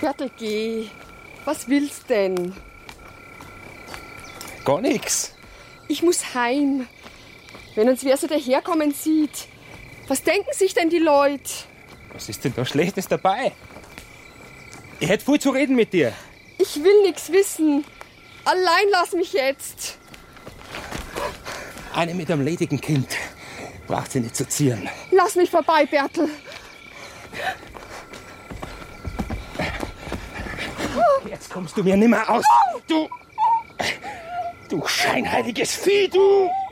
Bertel, geh. Was willst denn? Gar nix. Ich muss heim. Wenn uns wer so daherkommen sieht. Was denken sich denn die Leute? Was ist denn da Schlechtes dabei? Ich hätte viel zu reden mit dir. Ich will nichts wissen. Allein lass mich jetzt. Eine mit einem ledigen Kind. Braucht sie nicht zu zieren. Lass mich vorbei, Bertel. Jetzt kommst du mir nimmer aus. Du scheinheiliges Vieh, du!